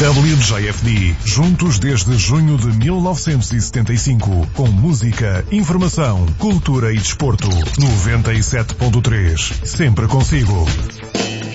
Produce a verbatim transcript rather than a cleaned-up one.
W J F D, juntos desde junho de mil novecentos e setenta e cinco, com música, informação, cultura e desporto. noventa e sete ponto três, sempre consigo.